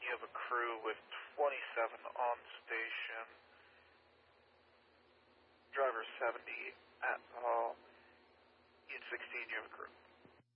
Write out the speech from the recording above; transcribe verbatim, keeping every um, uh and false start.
you have a crew with twenty-seven on station. Driver seventy at all. Unit sixteen, you have a crew.